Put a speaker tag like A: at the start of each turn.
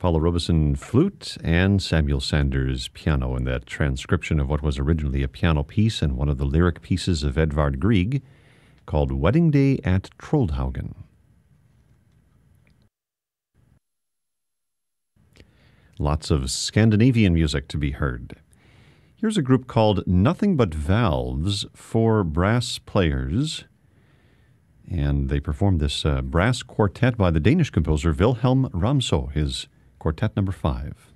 A: Paula Robeson flute and Samuel Sanders piano in that transcription of what was originally a piano piece and one of the lyric pieces of Edvard Grieg called Wedding Day at Troldhaugen. Lots of Scandinavian music to be heard. Here's a group called Nothing But Valves, 4 brass players. And they performed this brass quartet by the Danish composer Wilhelm Ramsø, his quartet number 5.